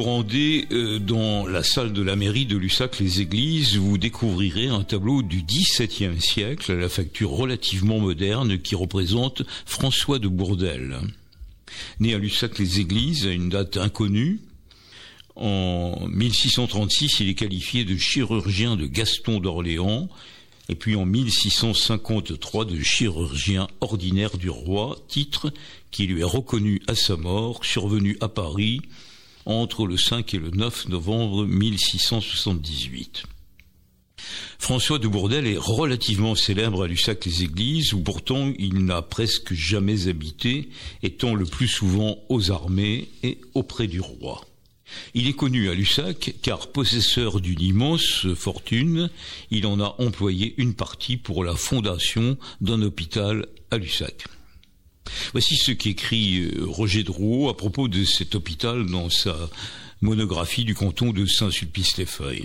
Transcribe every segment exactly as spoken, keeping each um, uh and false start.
Vous rendez euh, dans la salle de la mairie de Lussac-les-Églises, vous découvrirez un tableau du dix-septième siècle à la facture relativement moderne qui représente François de Bourdelle. Né à Lussac-les-Églises à une date inconnue, en mille six cent trente-six, il est qualifié de chirurgien de Gaston d'Orléans, et puis en mille six cent cinquante-trois de chirurgien ordinaire du roi, titre qui lui est reconnu à sa mort, survenu à Paris entre le cinq et le neuf novembre mille six cent soixante-dix-huit. François de Bourdelle est relativement célèbre à Lussac-les-Églises, où pourtant il n'a presque jamais habité, étant le plus souvent aux armées et auprès du roi. Il est connu à Lussac car, possesseur d'une immense fortune, il en a employé une partie pour la fondation d'un hôpital à Lussac. Voici ce qu'écrit Roger Drouot à propos de cet hôpital dans sa monographie du canton de Saint-Sulpice-les-Feuilles.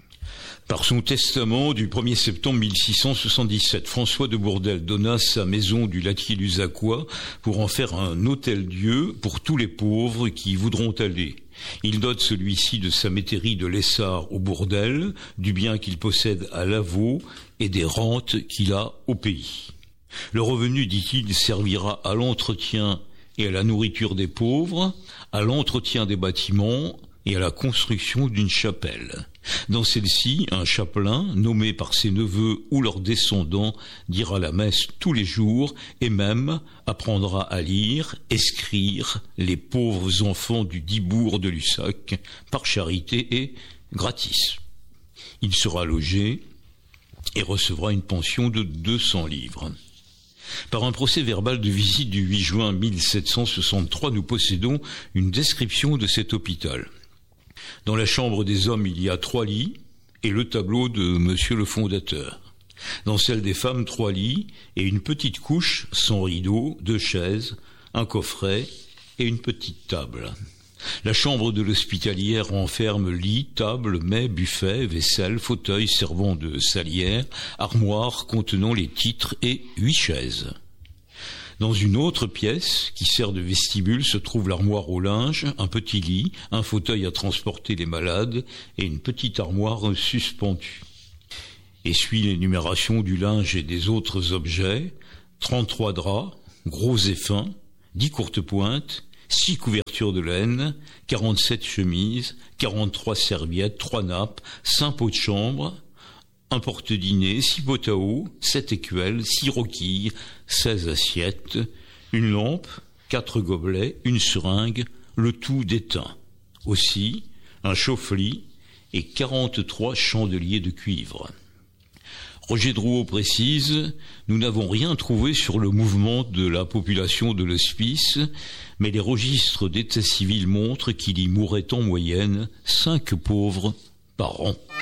Par son testament du premier septembre mille six cent soixante-dix-sept, François de Bourdelle donna sa maison du Latier-Lusacois pour en faire un hôtel-dieu pour tous les pauvres qui y voudront aller. Il dote celui-ci de sa métairie de l'Essard au Bourdelle, du bien qu'il possède à Lavaux et des rentes qu'il a au pays. Le revenu, dit-il, servira à l'entretien et à la nourriture des pauvres, à l'entretien des bâtiments et à la construction d'une chapelle. Dans celle-ci, un chapelain, nommé par ses neveux ou leurs descendants, dira la messe tous les jours et même apprendra à lire, écrire les pauvres enfants du dit bourg de Lussac, par charité et gratis. Il sera logé et recevra une pension de deux cents livres. Par un procès verbal de visite du huit juin mille sept cent soixante-trois, nous possédons une description de cet hôpital. Dans la chambre des hommes, il y a trois lits et le tableau de monsieur le fondateur. Dans celle des femmes, trois lits et une petite couche sans rideau, deux chaises, un coffret et une petite table. La chambre de l'hospitalière renferme lit, table, mets, buffet, vaisselle, fauteuil servant de salière, armoire contenant les titres et huit chaises. Dans une autre pièce, qui sert de vestibule, se trouve l'armoire au linge, un petit lit, un fauteuil à transporter les malades et une petite armoire suspendue. Et suit l'énumération du linge et des autres objets, trente-trois draps, gros et fins, dix courtes pointes, six couvertures de laine, quarante-sept chemises, quarante-trois serviettes, trois nappes, cinq pots de chambre, un porte-dîner, six pots à eau, sept écuelles, six roquilles, seize assiettes, une lampe, quatre gobelets, une seringue, le tout d'étain. Aussi, un chauffe-lit et quarante-trois chandeliers de cuivre. Roger Drouot précise, nous n'avons rien trouvé sur le mouvement de la population de l'hospice, mais les registres d'état civil montrent qu'il y mourait en moyenne cinq pauvres par an.